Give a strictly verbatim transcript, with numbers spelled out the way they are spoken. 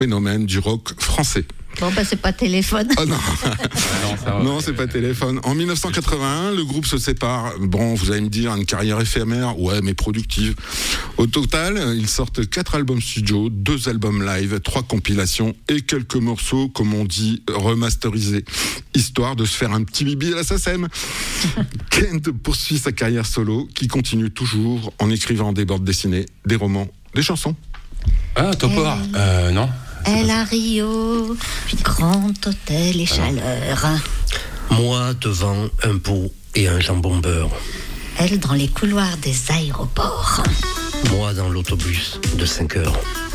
phénomène du rock français. Bon, bah, c'est pas Téléphone. Oh non, non, ça va. non, c'est pas Téléphone. En dix-neuf cent quatre-vingt-un, le groupe se sépare. Bon, vous allez me dire, une carrière éphémère, ouais, mais productive. Au total, ils sortent quatre albums studio, deux albums live, trois compilations et quelques morceaux, comme on dit, remasterisés, histoire de se faire un petit bibi à la SACEM. Kent poursuit sa carrière solo, qui continue toujours en écrivant des bandes dessinées, des romans, des chansons. Ah, Topor. Euh, non. Elle à Rio, grand hôtel et chaleur. Moi devant un pot et un jambon beurre. Elle dans les couloirs des aéroports. Moi dans l'autobus de cinq heures.